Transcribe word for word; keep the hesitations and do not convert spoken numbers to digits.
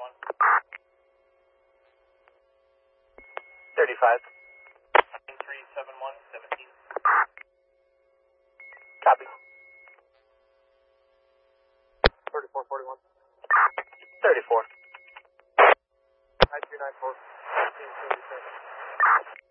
one. thirty-five. three seven one, seventeen. Copy. thirty-four forty-one. thirty-four. nine two nine four. fifteen thirty-seven.